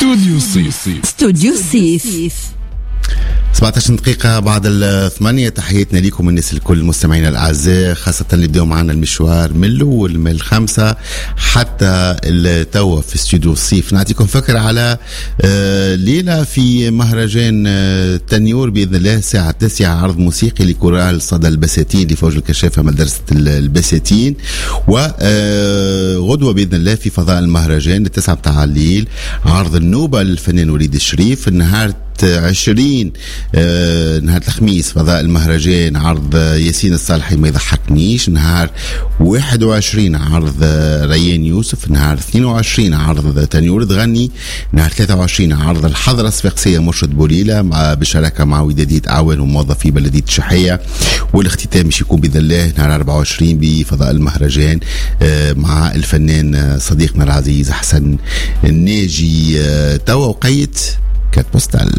استوديو سيف 17 دقيقة بعد 8. تحياتنا لكم الناس الكل مستمعينا الأعزاء، خاصة اللي بدأوا معنا المشوار من الأول من 5 حتى التوا في استوديو الصيف. نعطيكم فكرة على ليلة في مهرجان تنيور بإذن الله الساعة 9، عرض موسيقي لكورال صدى البساتين لفوج الكشافة مدرسة البساتين، وغدوة بإذن الله في فضاء المهرجان 9 متاع الليل عرض النوبة للفنان وليد الشريف. النهار 20 نهار الخميس فضاء المهرجان عرض ياسين الصالحي ما يضحكنيش. نهار 21 عرض ريان يوسف. نهار 22 عرض تنيور تغني. نهار 23 عرض الحضرة الصفاقسية مرشد بوليلة بالشراكة مع ودادية أعوان وموظفي بلدية الشحية. والاختتام مش يكون بإذن الله نهار 24 بفضاء المهرجان مع الفنان صديقنا العزيز حسن الناجي. توا وقيت كارت بوستال.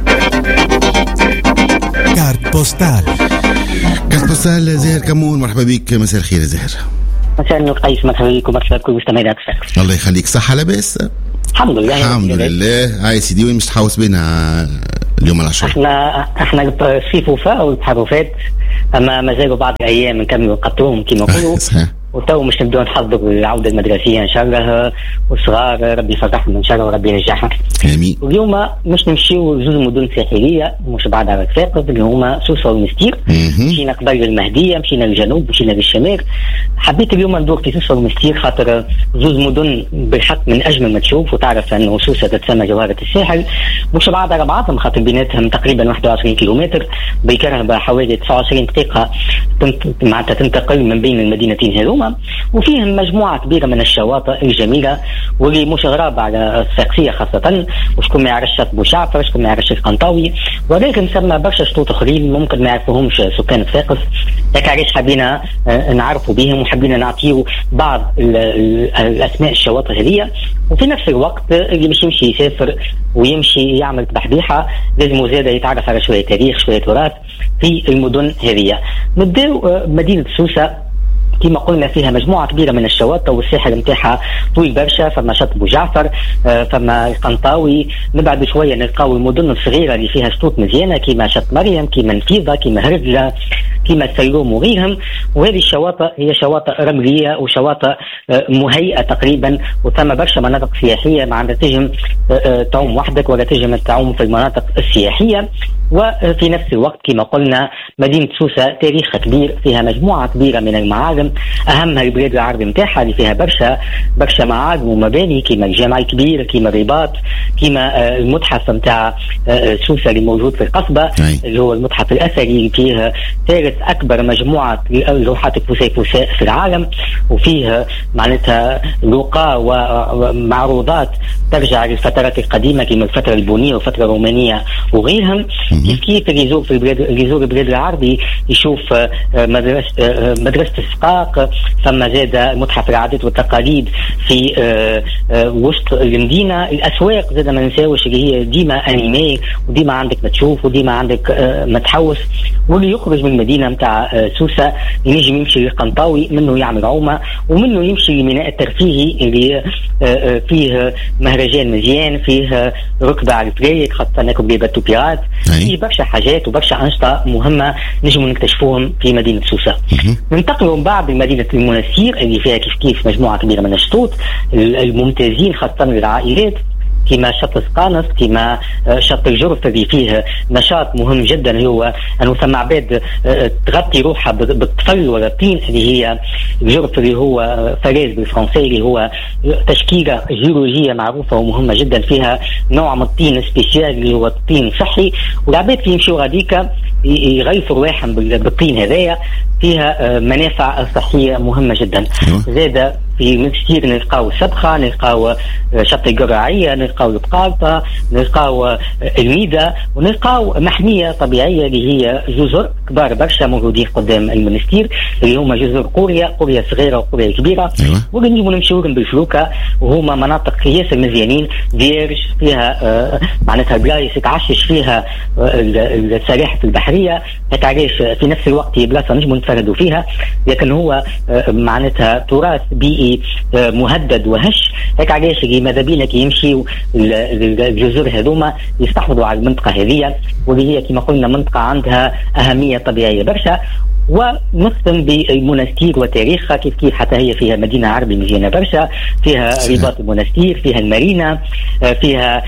كارت بوستال زهر كمون، مرحبا بك. مساء الخير زهر. مساء النور قيس، مرحبا بكم، مرحبا بكم مستمعينا أكثر. الله يخليك، صحة لاباس؟ الحمد لله. الحمد لله. هاي سيدي وين مش تحوس بينا اليوم العشاء؟ احنا صيف وفاء والتحرفات، اما ما زالوا بعض الايام نكملوا نقطوهم كما نقولوا. وتو مش نبدأ نحضر العودة المدرسية إن شاء الله، والصغار ربي يفرحهم إن شاء الله وربي ينجحهم. آمين. واليوم مش نمشيو زوز مدن ساحلية مش بعد على الفاقد اللي هما سوسة والمستير. مشينا قبل المهدية، مشينا للجنوب، مشينا للشمال. حبيت اليوم ندور في سوسة والمستير خاطر زوز مدن بالحق من أجمل ما تشوف، وتعرف أنه سوسة تتسمى جوهرة الساحل، مش بعد على بعضهم خاطر بيناتهم تقريبا 21 كيلومتر بالكرهبة حوالي 29 دقيقة معناتها تنتقل من بين المدينتين هذوما. وفيهم مجموعة كبيرة من الشواطئ الجميلة واللي مش غرابة على الصفاقسية خاصة، وشكون ما يعرفش شط بوشعفر، شكون ما يعرفش القنطاوي، ولكن ثم برشا شطوط اخرين ممكن ما يعرفوهمش سكان صفاقس. هيك علاش حبينا نعرفوا بهم وحبينا نعطيو بعض الاسماء الشواطئ هذه. وفي نفس الوقت اللي باش يمشي يسافر ويمشي يعمل تبحبيحة لازم زيادة يتعرف على شوية تاريخ شوية تراث في المدن هذه. نبداو مدينة سوسة كما قلنا فيها مجموعة كبيرة من الشواطئ والساحل متاعها طويل برشا، فما شط بوجعفر، فما القنطاوي. نبعد شوية نلقاو المدن الصغيرة اللي فيها شطوط مزيانة كما شط مريم، كما نفيضة، كما هرزلة، كما السيروم وغيرهم. وهذه الشواطئ هي شواطئ رملية وشواطئ مهيئة تقريبا، وثم برشا مناطق سياحية ما عندها تجم تعوم وحدك ولا تجم تعوم في المناطق السياحية. وفي نفس الوقت كما قلنا مدينة سوسة تاريخ كبير، فيها مجموعة كبيرة من المعالم، أهمها البلاد العربي متاعها اللي فيها برشا معالم ومباني كما الجامع الكبير، كما الرباط، كما المتحف متاع سوسة اللي موجود في القصبة اللي هو المتحف الأثري اللي فيه ثالث أكبر مجموعة لوحات الفسيفساء في العالم، وفيه معناتها لقاء ومعروضات ترجع للفترات القديمة كما الفترة البونية والفترة الرومانية وغيرهم. كيف اللي يزور البلاد العربي يشوف مدرسة السقاق، ثم زاد متحف العادات والتقاليد في وسط المدينة. الأسواق زاد ما ننساوش اللي هي ديما أنيمي، وديما عندك ما تشوف وديما عندك ما تحوس. واللي يخرج من المدينة متاع سوسة ينجم يمشي للقنطاوي، منه يعمل عومة، ومنه يمشي للميناء الترفيهي اللي فيه مهرجان مزيان، فيه ركبة على الفريق خاصة ناكل بيباتو بيرات، فيه برشا حاجات وبرشا أنشطة مهمة نجموا نكتشفوهم في مدينة سوسة. ننتقلوا من بعد لمدينة المنستير اللي فيها كيف مجموعة كبيرة من الشطوط الممتازين خاصة للعائلات، كما شط سقانس، كما شط الجرف اللي فيه نشاط مهم جدا هو أنه ثم عباد تغطي روحها بالطفل ولا الطين اللي هي الجرف اللي هو فراز بالفرنسي اللي هو تشكيلة جيولوجية معروفة ومهمة جدا، فيها نوع من الطين سبيسيال اللي هو الطين صحي، والعباد في يمشوا غاديكا يغيفوا رواحهم بالطين هذايا، فيها منافع صحية مهمة جدا. زاد في منستير نلقاو السبخة، نلقاو شط القرعية، نلقاو البقالطة، نلقاو الميدة، ونلقاو محمية طبيعية اللي هي جزر كبار برشا موجودين قدام المنستير اللي هما جزر قرية صغيرة وقرية كبيرة. واللي نجمو نمشيو لهم بالفلوكة، وهما مناطق ياسر مزيانين فيرج، فيها معناتها بلايص يتعشش فيها السلاحف البحرية. علاش في نفس الوقت هي بلاصة نجمو نتفردوا فيها، لكن هو معناتها تراث بيئي يمشي مهدد وهش. هيك علاش ماذا بينا كي يمشي الجزر هذوما يستحوذوا على المنطقة هذه، واللي هي كما قلنا منطقة عندها أهمية طبيعية برشا. ونختم بالمنستير وتاريخها، كيف حتى هي فيها مدينة عربية مزيانة برشا، فيها رباط المنستير، فيها المارينا، فيها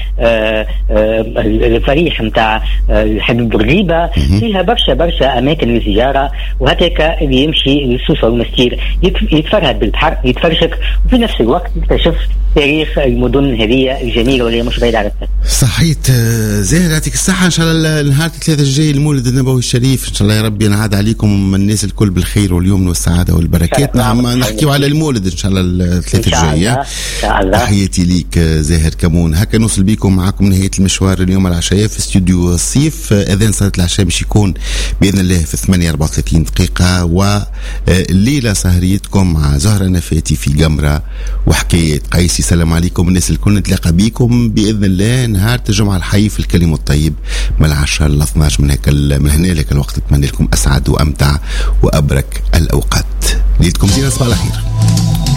الفريح متاع حدود الغيبة، فيها برشا أماكن للزيارة. وهكذا اللي يمشي لسوسة والمنستير يتفرهد بالبحر، يتفرشك، وفي نفس الوقت يكتشف تاريخ المدن هذه الجميلة واللي مش بعيدة على السد. صحيت زاهر، يعطيك الصحة. إن شاء الله نهار 3 الجاي المولد النبوي الشريف، إن شاء الله يا ربي نعاد عليكم الناس الكل بالخير واليوم والسعادة والبركات. نحكيوا على المولد إن شاء الله 3 الجاي. تحياتي ليك زاهر كمون. هكا نوصل بكم معكم نهاية المشوار اليوم العشاء في استوديو الصيف. أذان صلاة العشاء باش يكون بإذن الله في 8:34 دقيقة، والليلة سهريتكم مع زهرة نفاتي في قمرة وحكاية قيس. السلام عليكم الناس الكل، نتلاقى بكم بإذن الله نهار الجمعة الحي في الكلم الطيب من 10 ل 12 من هنا لك الوقت. أتمنى لكم أسعد وأمتع وأبرك الأوقات. ليلتكم زينة، صباح الخير.